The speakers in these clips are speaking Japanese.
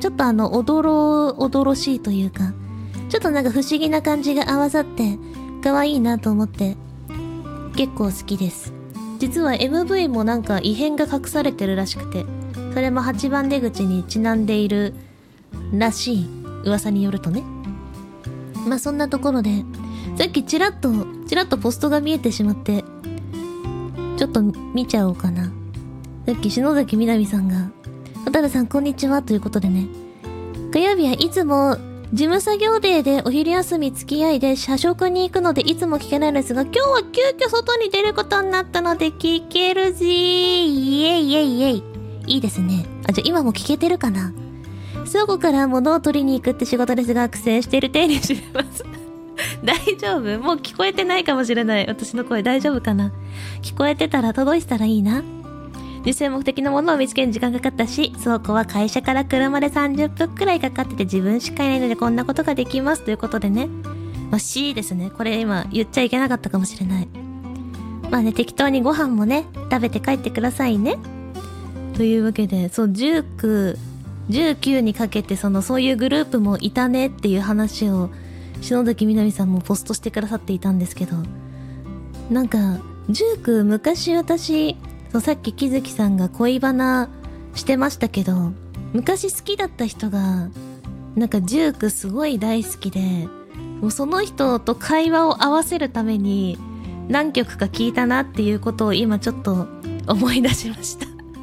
ちょっとおどろしいというか、ちょっとなんか不思議な感じが合わさって可愛いなと思って結構好きです。実は MV もなんか異変が隠されてるらしくて、それも8番出口にちなんでいるらしい、噂によるとね。まあそんなところで、さっきチラッとポストが見えてしまって、ちょっと見ちゃおうかな。さっき篠崎みなみさんが、蛍さんこんにちはということでね、火曜日はいつも事務作業デーでお昼休み付き合いで社食に行くのでいつも聞けないんですが、今日は急遽外に出ることになったので聞けるぜー。イエイイエイイエイ。いいですね。あ、じゃあ今も聞けてるかな。倉庫から物を取りに行くって仕事ですが、苦戦している体にします。大丈夫？もう聞こえてないかもしれない。私の声大丈夫かな？聞こえてたら届いてたらいいな。実際目的のものを見つける時間かかったし、倉庫は会社から車で30分くらいかかってて自分しかいないのでこんなことができますということでね。まあ C ですね。これ今言っちゃいけなかったかもしれない。まあね、適当にご飯もね、食べて帰ってくださいね。というわけで、そう、19にかけてそういうグループもいたねっていう話を篠崎みなみさんもポストしてくださっていたんですけど、なんか19昔私、さっき木月さんが恋バナしてましたけど、昔好きだった人がなんか19すごい大好きで、もうその人と会話を合わせるために何曲か聞いたなっていうことを今ちょっと思い出しました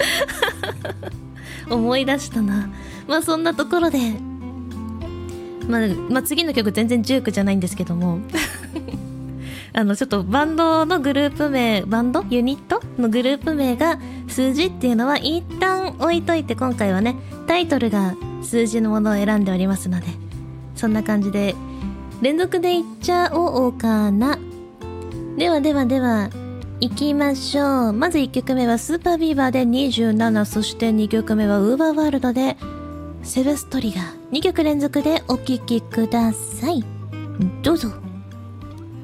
思い出したな。まあそんなところで、まあ次の曲全然19じゃないんですけどもちょっとバンドのグループ名、ユニットのグループ名が数字っていうのは一旦置いといて、今回はね、タイトルが数字のものを選んでおりますので、そんな感じで連続でいっちゃおうかな。では行きましょう。まず1曲目はスーパービーバーで27、そして2曲目はウーバーワールドでセブストリガー。2曲連続でお聴きください。どうぞ。